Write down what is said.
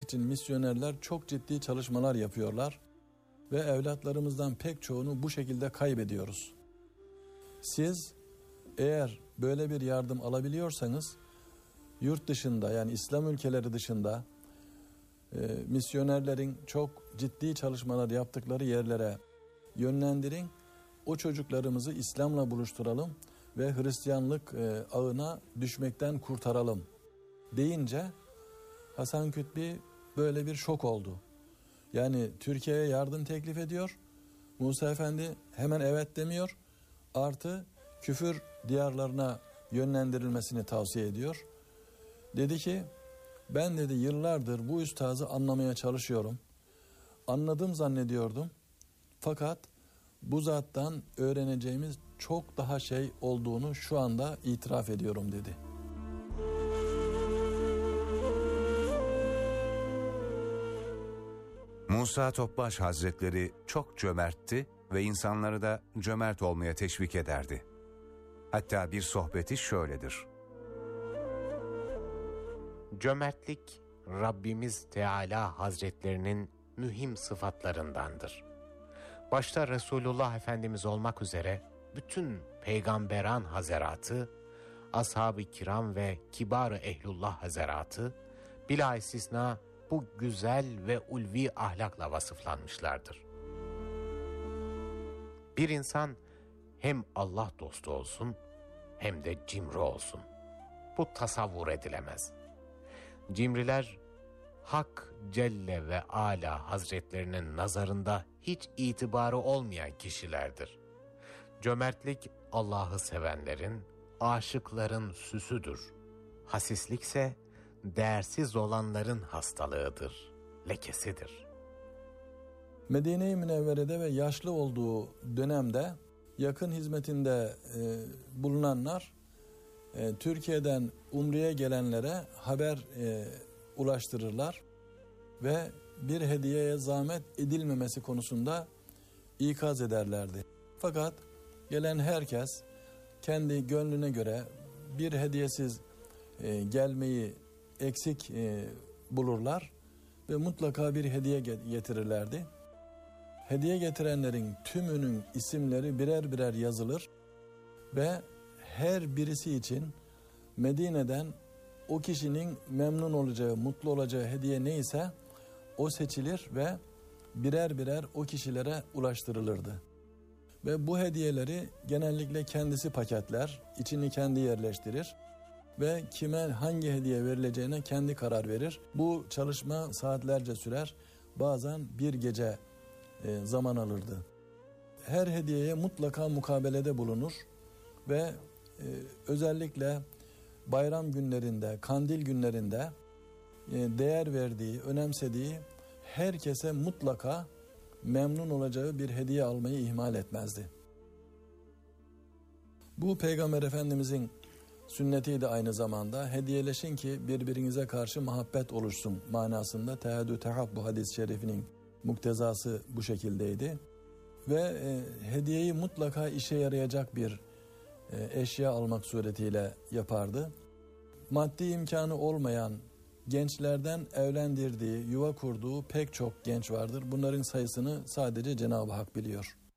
için misyonerler çok ciddi çalışmalar yapıyorlar ve evlatlarımızdan pek çoğunu bu şekilde kaybediyoruz. Siz eğer böyle bir yardım alabiliyorsanız yurt dışında, yani İslam ülkeleri dışında misyonerlerin çok ciddi çalışmalar yaptıkları yerlere yönlendirin. O çocuklarımızı İslam'la buluşturalım ve Hristiyanlık ağına düşmekten kurtaralım deyince Hasan Kütbi böyle bir şok oldu. Yani Türkiye'ye yardım teklif ediyor. Musa Efendi hemen evet demiyor. Artı küfür diyarlarına yönlendirilmesini tavsiye ediyor. Dedi ki ben dedi yıllardır bu üstazı anlamaya çalışıyorum. Anladım zannediyordum. Fakat bu zattan öğreneceğimiz çok daha şey olduğunu şu anda itiraf ediyorum dedi. Musa Topbaş Hazretleri çok cömertti ve insanları da cömert olmaya teşvik ederdi. Hatta bir sohbeti şöyledir. Cömertlik, Rabbimiz Teala Hazretlerinin mühim sıfatlarındandır. Başta Resulullah Efendimiz olmak üzere bütün peygamberan hazaratı, ashab-ı kiram ve kibar-ı ehlullah hazaratı, bila istisna bu güzel ve ulvi ahlakla vasıflanmışlardır. Bir insan hem Allah dostu olsun hem de cimri olsun. Bu tasavvur edilemez. Cimriler, Hak Celle ve Ala Hazretlerinin nazarında hiç itibarı olmayan kişilerdir. Cömertlik Allah'ı sevenlerin, aşıkların süsüdür. Hasislikse değersiz olanların hastalığıdır, lekesidir. Medine-i Münevvere'de ve yaşlı olduğu dönemde yakın hizmetinde bulunanlar Türkiye'den Umre'ye gelenlere haber ulaştırırlar ve bir hediyeye zahmet edilmemesi konusunda ikaz ederlerdi. Fakat gelen herkes kendi gönlüne göre bir hediyesiz gelmeyi eksik bulurlar ve mutlaka bir hediye getirirlerdi. Hediye getirenlerin tümünün isimleri birer birer yazılır ve her birisi için Medine'den o kişinin memnun olacağı, mutlu olacağı hediye neyse o seçilir ve birer birer o kişilere ulaştırılırdı. Ve bu hediyeleri genellikle kendisi paketler, içini kendi yerleştirir ve kime hangi hediye verileceğine kendi karar verir. Bu çalışma saatlerce sürer, bazen bir gece zaman alırdı. Her hediyeye mutlaka mukabelede bulunur ve özellikle bayram günlerinde, kandil günlerinde değer verdiği, önemsediği herkese mutlaka memnun olacağı bir hediye almayı ihmal etmezdi. Bu Peygamber Efendimizin sünnetiydi aynı zamanda. Hediyeleşin ki birbirinize karşı muhabbet oluşsun manasında tehaddü tehabbu hadis-i şerifinin muktezası bu şekildeydi. Ve hediyeyi mutlaka işe yarayacak bir eşya almak suretiyle yapardı. Maddi imkanı olmayan gençlerden evlendirdiği, yuva kurduğu pek çok genç vardır. Bunların sayısını sadece Cenab-ı Hak biliyor.